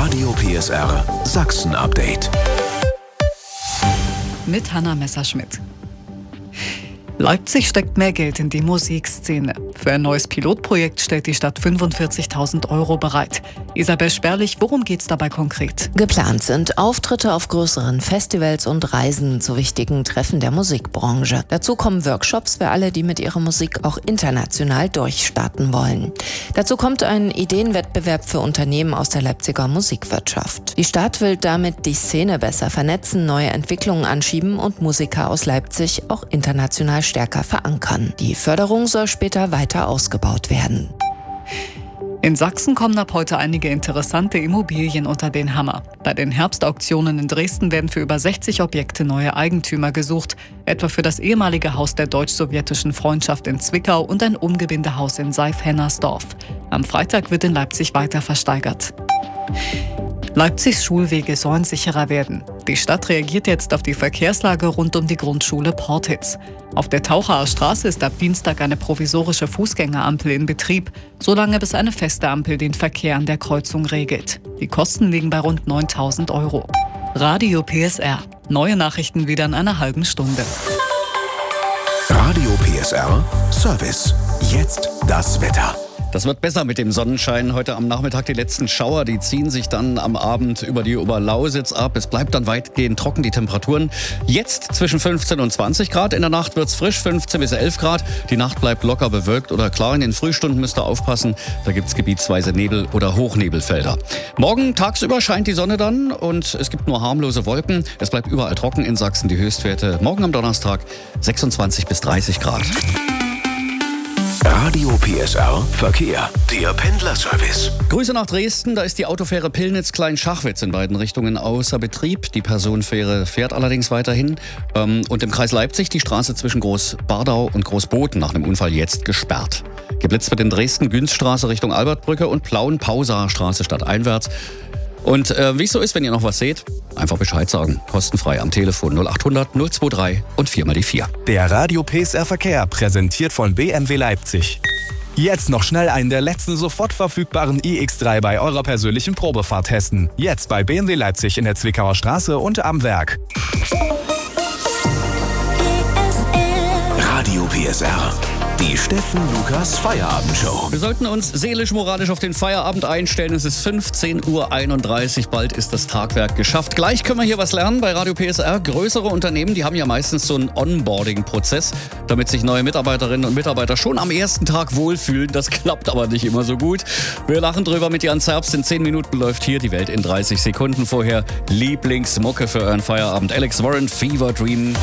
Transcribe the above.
Radio PSR Sachsen-Update. Mit Hanna Messerschmidt. Leipzig steckt mehr Geld in die Musikszene. Für ein neues Pilotprojekt stellt die Stadt 45.000 € bereit. Isabel Sperlich, worum geht's dabei konkret? Geplant sind Auftritte auf größeren Festivals und Reisen zu wichtigen Treffen der Musikbranche. Dazu kommen Workshops für alle, die mit ihrer Musik auch international durchstarten wollen. Dazu kommt ein Ideenwettbewerb für Unternehmen aus der Leipziger Musikwirtschaft. Die Stadt will damit die Szene besser vernetzen, neue Entwicklungen anschieben und Musiker aus Leipzig auch international stärker verankern. Die Förderung soll später weiter ausgebaut werden. In Sachsen kommen ab heute einige interessante Immobilien unter den Hammer. Bei den Herbstauktionen in Dresden werden für über 60 Objekte neue Eigentümer gesucht, etwa für das ehemalige Haus der deutsch-sowjetischen Freundschaft in Zwickau und ein Umgebindehaus in Seif-Hennersdorf. Am Freitag wird in Leipzig weiter versteigert. Leipzigs Schulwege sollen sicherer werden. Die Stadt reagiert jetzt auf die Verkehrslage rund um die Grundschule Portitz. Auf der Taucherer Straße ist ab Dienstag eine provisorische Fußgängerampel in Betrieb, solange bis eine feste Ampel den Verkehr an der Kreuzung regelt. Die Kosten liegen bei rund 9.000 €. Radio PSR. Neue Nachrichten wieder in einer halben Stunde. Radio PSR Service. Jetzt das Wetter. Das wird besser mit dem Sonnenschein. Heute am Nachmittag die letzten Schauer, die ziehen sich dann am Abend über die Oberlausitz ab. Es bleibt dann weitgehend trocken, die Temperaturen jetzt zwischen 15 und 20 Grad. In der Nacht wird es frisch, 15 bis 11 Grad. Die Nacht bleibt locker bewölkt oder klar. In den Frühstunden müsst ihr aufpassen, da gibt es gebietsweise Nebel- oder Hochnebelfelder. Morgen tagsüber scheint die Sonne dann und es gibt nur harmlose Wolken. Es bleibt überall trocken in Sachsen. Die Höchstwerte morgen am Donnerstag 26 bis 30 Grad. Radio PSR Verkehr, der Pendlerservice. Grüße nach Dresden, da ist die Autofähre Pillnitz-Klein-Schachwitz in beiden Richtungen außer Betrieb. Die Personenfähre fährt allerdings weiterhin. Und im Kreis Leipzig die Straße zwischen Großbardau und Großboden nach einem Unfall jetzt gesperrt. Geblitzt wird in Dresden Günzstraße Richtung Albertbrücke und Plauen-Pausaer-Straße stadteinwärts. Und wie es so ist, wenn ihr noch was seht, einfach Bescheid sagen. Kostenfrei am Telefon 0800 023 und 4 mal die 4. Der Radio PSR Verkehr präsentiert von BMW Leipzig. Jetzt noch schnell einen der letzten sofort verfügbaren iX3 bei eurer persönlichen Probefahrt testen. Jetzt bei BMW Leipzig in der Zwickauer Straße und am Werk. Radio PSR. Die Steffen Lukas Feierabendshow. Wir sollten uns seelisch-moralisch auf den Feierabend einstellen. Es ist 15:31 Uhr. Bald ist das Tagwerk geschafft. Gleich können wir hier was lernen bei Radio PSR. Größere Unternehmen, die haben ja meistens so einen Onboarding-Prozess, damit sich neue Mitarbeiterinnen und Mitarbeiter schon am ersten Tag wohlfühlen. Das klappt aber nicht immer so gut. Wir lachen drüber mit Jan Zerbst. In 10 Minuten läuft hier die Welt in 30 Sekunden. Vorher Lieblingsmucke für euren Feierabend. Alex Warren, Fever Dream.